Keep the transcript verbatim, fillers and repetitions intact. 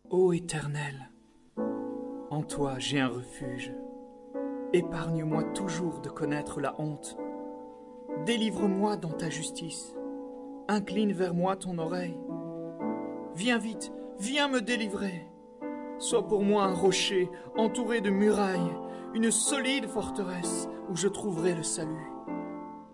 Ô Éternel, en toi j'ai un refuge. Épargne-moi toujours de connaître la honte. Délivre-moi dans ta justice. Incline vers moi ton oreille. Viens vite, viens me délivrer. Sois pour moi un rocher entouré de murailles, une solide forteresse où je trouverai le salut.